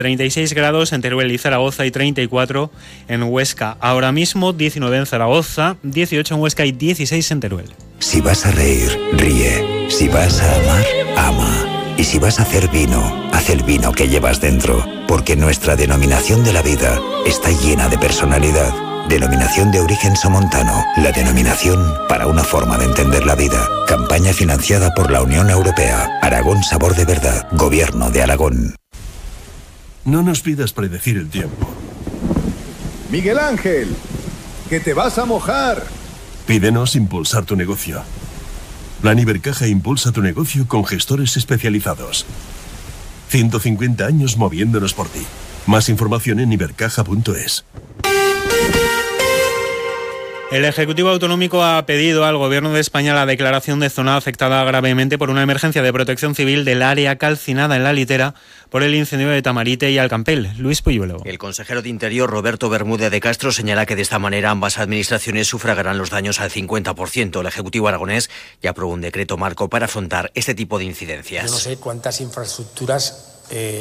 36 grados en Teruel y Zaragoza y 34 en Huesca. Ahora mismo 19 en Zaragoza, 18 en Huesca y 16 en Teruel. Si vas a reír, ríe. Si vas a amar, ama. Y si vas a hacer vino, haz el vino que llevas dentro. Porque nuestra denominación de la vida está llena de personalidad. Denominación de origen somontano. La denominación para una forma de entender la vida. Campaña financiada por la Unión Europea. Aragón Sabor de Verdad. Gobierno de Aragón. No nos pidas predecir el tiempo. Miguel Ángel, que te vas a mojar. Pídenos impulsar tu negocio. Plan Ibercaja impulsa tu negocio con gestores especializados. 150 años moviéndonos por ti. Más información en ibercaja.es. El Ejecutivo Autonómico ha pedido al Gobierno de España la declaración de zona afectada gravemente por una emergencia de protección civil del área calcinada en La Litera por el incendio de Tamarite y Alcampel. Luis Puyuelo. El consejero de Interior, Roberto Bermúdez de Castro, señala que de esta manera ambas administraciones sufragarán los daños al 50%. El Ejecutivo aragonés ya aprobó un decreto marco para afrontar este tipo de incidencias. Yo no sé cuántas infraestructuras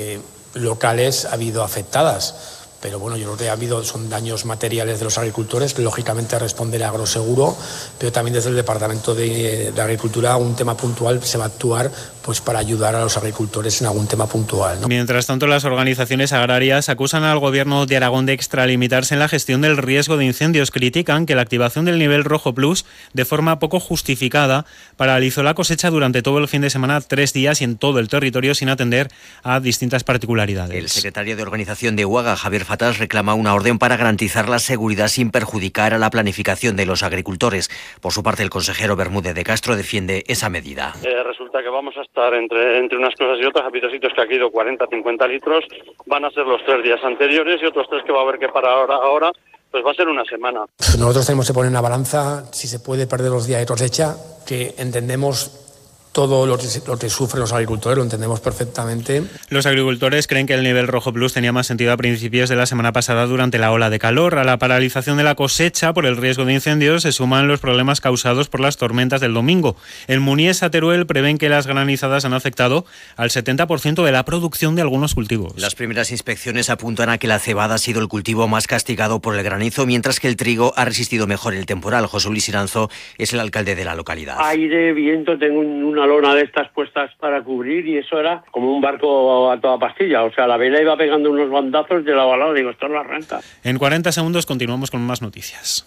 locales ha habido afectadas. Pero bueno, yo creo que son daños materiales de los agricultores, que lógicamente responde el Agroseguro, pero también desde el Departamento de Agricultura un tema puntual se va a actuar pues para ayudar a los agricultores en algún tema puntual, ¿no? Mientras tanto, las organizaciones agrarias acusan al Gobierno de Aragón de extralimitarse en la gestión del riesgo de incendios. Critican que la activación del nivel rojo plus, de forma poco justificada, paralizó la cosecha durante todo el fin de semana, 3 días y en todo el territorio, sin atender a distintas particularidades. El secretario de Organización de UAGA, Javier Fatas, reclama una orden para garantizar la seguridad sin perjudicar a la planificación de los agricultores. Por su parte, el consejero Bermúdez de Castro defiende esa medida. Resulta que vamos a estar entre unas cosas y otras. Ha habido sitios que ha ido 40-50 litros. Van a ser los 3 días anteriores y otros 3 que va a haber que para ahora pues va a ser una semana. Nosotros tenemos que poner en una balanza si se puede perder los días de cosecha, que entendemos todo lo que sufren los agricultores, lo entendemos perfectamente. Los agricultores creen que el nivel rojo plus tenía más sentido a principios de la semana pasada durante la ola de calor. A la paralización de la cosecha por el riesgo de incendios se suman los problemas causados por las tormentas del domingo. En Muniesa, Teruel, prevén que las granizadas han afectado al 70% de la producción de algunos cultivos. Las primeras inspecciones apuntan a que la cebada ha sido el cultivo más castigado por el granizo, mientras que el trigo ha resistido mejor el temporal. José Luis Iranzo es el alcalde de la localidad. Aire, viento, tengo una lona de estas puestas para cubrir y eso era como un barco a toda pastilla. O sea, la vela iba pegando unos bandazos de lado a lado. Digo, esto no arranca. En 40 segundos continuamos con más noticias.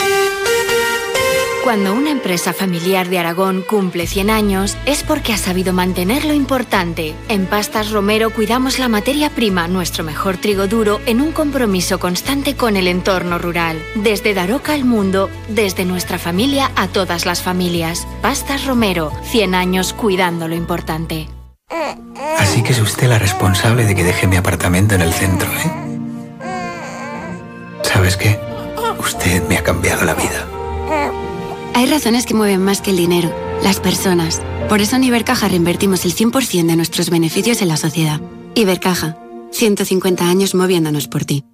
Cuando una empresa familiar de Aragón cumple 100 años, es porque ha sabido mantener lo importante. En Pastas Romero cuidamos la materia prima, nuestro mejor trigo duro, en un compromiso constante con el entorno rural. Desde Daroca al mundo, desde nuestra familia a todas las familias. Pastas Romero, 100 años cuidando lo importante. Así que es usted la responsable de que deje mi apartamento en el centro, ¿eh? ¿Sabes qué? Usted me ha cambiado la vida. Hay razones que mueven más que el dinero, las personas. Por eso en Ibercaja reinvertimos el 100% de nuestros beneficios en la sociedad. Ibercaja, 150 años moviéndonos por ti.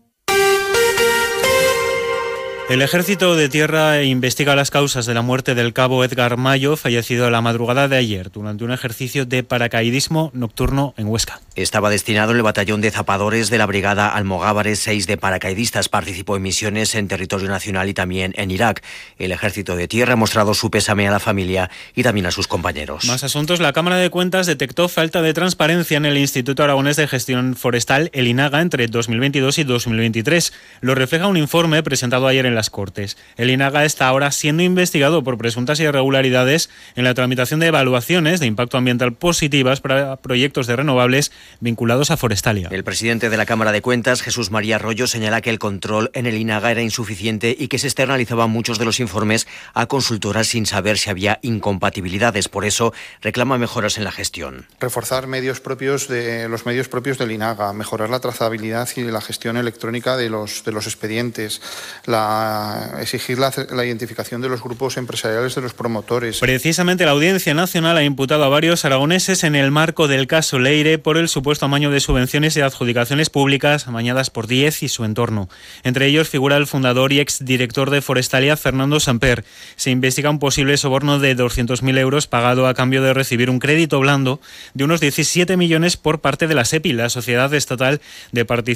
El Ejército de Tierra investiga las causas de la muerte del cabo Edgar Mayo, fallecido la madrugada de ayer durante un ejercicio de paracaidismo nocturno en Huesca. Estaba destinado en el batallón de zapadores de la Brigada Almogávares 6 de paracaidistas. Participó en misiones en territorio nacional y también en Irak. El Ejército de Tierra ha mostrado su pésame a la familia y también a sus compañeros. Más asuntos. La Cámara de Cuentas detectó falta de transparencia en el Instituto Aragonés de Gestión Forestal, el INAGA, entre 2022 y 2023. Lo refleja un informe presentado ayer en las Cortes. El INAGA está ahora siendo investigado por presuntas irregularidades en la tramitación de evaluaciones de impacto ambiental positivas para proyectos de renovables vinculados a Forestalia. El presidente de la Cámara de Cuentas, Jesús María Arroyo, señala que el control en el INAGA era insuficiente y que se externalizaban muchos de los informes a consultoras sin saber si había incompatibilidades. Por eso reclama mejoras en la gestión. Reforzar los medios propios del INAGA, mejorar la trazabilidad y la gestión electrónica de los expedientes, exigir la identificación de los grupos empresariales de los promotores. Precisamente la Audiencia Nacional ha imputado a varios aragoneses en el marco del caso Leire por el supuesto amaño de subvenciones y adjudicaciones públicas amañadas por Diez y su entorno. Entre ellos figura el fundador y exdirector de Forestalia, Fernando Samper. Se investiga un posible soborno de 200.000 euros pagado a cambio de recibir un crédito blando de unos 17 millones por parte de la SEPI, la Sociedad Estatal de Participación